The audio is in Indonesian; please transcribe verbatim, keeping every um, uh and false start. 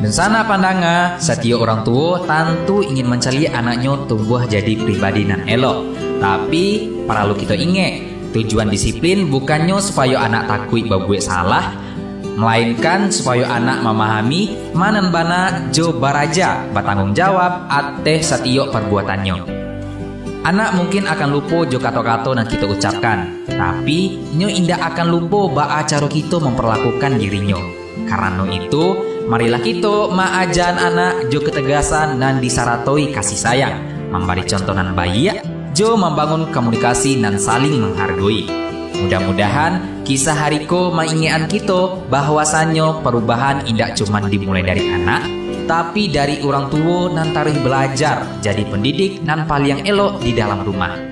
Dan sana pandangan, setiap orang tua tentu ingin mencari anaknya tumbuh jadi pribadi nan elok. Tapi perlu kita ingat, tujuan disiplin bukannya supaya anak takut berbuat salah, melainkan supaya anak memahami manan bana jo baraja bertanggung jawab atas setiap perbuatannya. Anak mungkin akan lupa jo kata-kata yang kita ucapkan, tapi nyo indah akan lupa ba cara kita memperlakukan dirinya. Karena itu, marilah kita maajan anak jo ketegasan dan disaratoi kasih sayang, memberi contohan baik, jo membangun komunikasi dan saling menghargai. Mudah-mudahan kisah hariko mengingatkan kita bahwasannya perubahan indak cuma dimulai dari anak, tapi dari orang tua dan tarikh belajar jadi pendidik dan paling elok di dalam rumah.